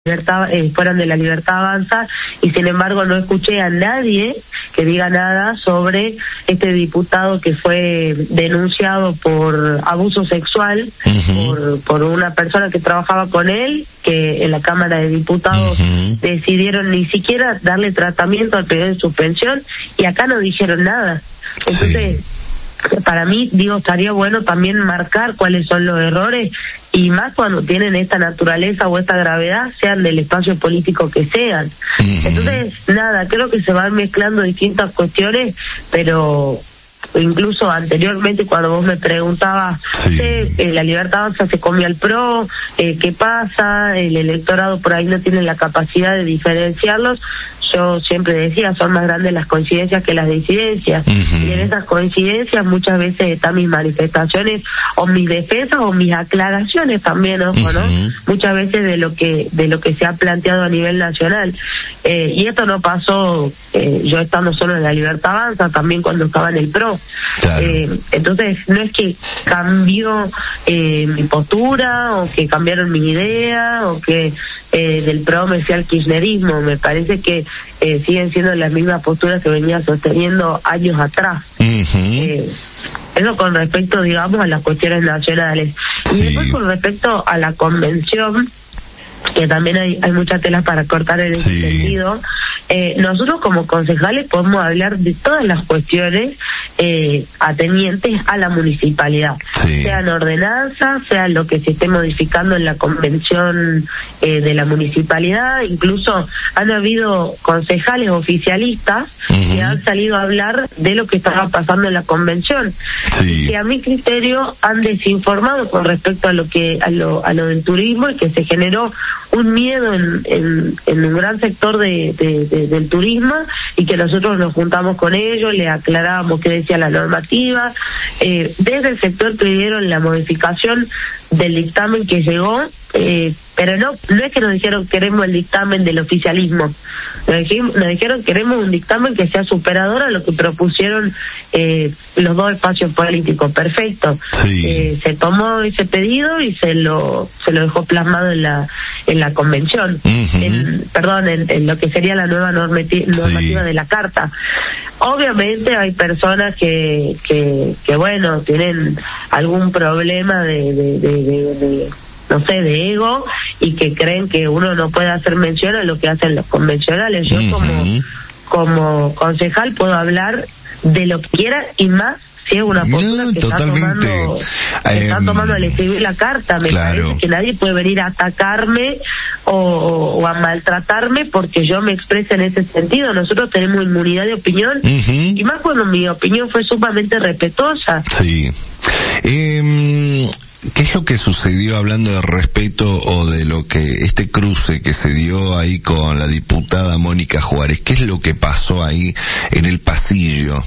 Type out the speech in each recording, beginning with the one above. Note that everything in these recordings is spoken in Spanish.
fueran de La Libertad Avanza, y sin embargo no escuché a nadie que diga nada sobre este diputado que fue denunciado por abuso sexual por una persona que trabajaba con él, que en la Cámara de Diputados decidieron ni siquiera darle tratamiento al pedido de suspensión, y acá no dijeron nada. Entonces, para mí, estaría bueno también marcar cuáles son los errores, y más cuando tienen esta naturaleza o esta gravedad, sean del espacio político que sean. Entonces, creo que se van mezclando distintas cuestiones, pero incluso anteriormente cuando vos me preguntabas, La Libertad Avanza se comió al PRO, ¿qué pasa? El electorado por ahí no tiene la capacidad de diferenciarlos. Yo siempre decía, son más grandes las coincidencias que las disidencias, y en esas coincidencias muchas veces están mis manifestaciones o mis defensas o mis aclaraciones también, ¿no? Muchas veces de lo que se ha planteado a nivel nacional, y esto no pasó yo estando solo en La Libertad Avanza, también cuando estaba en el PRO. Entonces no es que cambió mi postura, o que cambiaron mi idea, o que del PRO me fui al kirchnerismo. Me parece que siguen siendo las mismas posturas que venía sosteniendo años atrás. Eso con respecto, digamos, a las cuestiones nacionales. Y después con respecto a la convención, que también hay muchas telas para cortar en ese sentido. Nosotros como concejales podemos hablar de todas las cuestiones atenientes a la municipalidad, sean ordenanzas, sea lo que se esté modificando en la convención de la municipalidad. Incluso han habido concejales oficialistas que han salido a hablar de lo que estaba pasando en la convención, y que a mi criterio han desinformado con respecto a lo del turismo, y que se generó un miedo en un gran sector del turismo, y que nosotros nos juntamos con ellos, le aclarábamos qué decía la normativa. Desde el sector pidieron la modificación del dictamen que llegó, pero no es que nos dijeron queremos el dictamen del oficialismo, nos dijeron queremos un dictamen que sea superador a lo que propusieron los dos espacios políticos. Perfecto. Se tomó ese pedido y se lo dejó plasmado en la convención, en lo que sería la nueva normativa de la carta. Obviamente hay personas que bueno, tienen algún problema de ego, y que creen que uno no puede hacer mención a lo que hacen los convencionales. Yo como concejal puedo hablar de lo que quiera, y más si es una postura que está tomando al escribir la carta. Me parece que nadie puede venir a atacarme o a maltratarme porque yo me exprese en ese sentido. Nosotros tenemos inmunidad de opinión, y más cuando mi opinión fue sumamente respetuosa. ¿Qué es lo que sucedió, hablando de respeto, o de lo que este cruce que se dio ahí con la diputada Mónica Juárez? ¿Qué es lo que pasó ahí en el pasillo?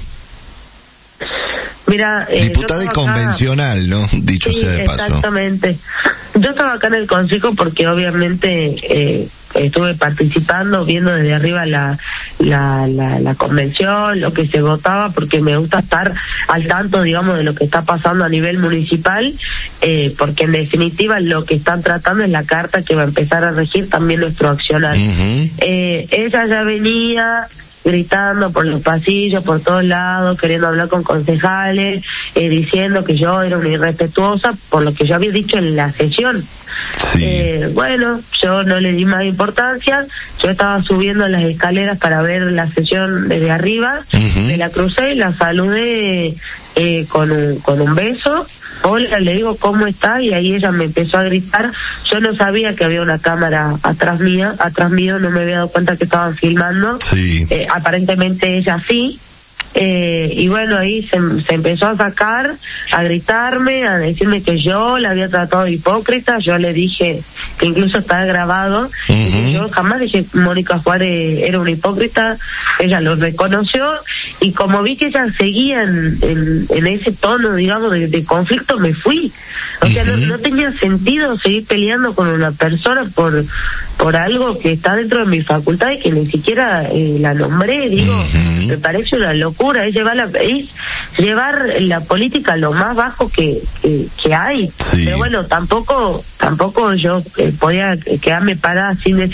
Mira, diputada y convencional, ¿no? Dicho sea de paso. Exactamente. Yo estaba acá en el consejo porque obviamente estuve participando, viendo desde arriba la convención, lo que se votaba, porque me gusta estar al tanto, digamos, de lo que está pasando a nivel municipal, porque en definitiva lo que están tratando es la carta que va a empezar a regir también nuestro accionar. Ella ya venía gritando por los pasillos, por todos lados, queriendo hablar con concejales, diciendo que yo era una irrespetuosa por lo que yo había dicho en la sesión. Bueno, yo no le di más importancia. Yo estaba subiendo las escaleras para ver la sesión desde arriba, me la crucé y la saludé con un beso. Hola, le digo, ¿cómo está? Y ahí ella me empezó a gritar. Yo no sabía que había una cámara atrás mío, no me había dado cuenta que estaban filmando. Aparentemente ella sí. Y bueno, ahí se empezó a sacar, a gritarme, a decirme que yo la había tratado de hipócrita. Yo le dije que incluso estaba grabado, y yo jamás dije Mónica Juárez era una hipócrita. Ella lo reconoció, y como vi que ella seguía en ese tono, digamos, de conflicto, me fui. O sea, no tenía sentido seguir peleando con una persona por por algo que está dentro de mi facultad y que ni siquiera la nombré. Digo, me parece una locura, es llevar la política a lo más bajo que hay. Sí. Pero bueno, tampoco yo podía quedarme parada sin decir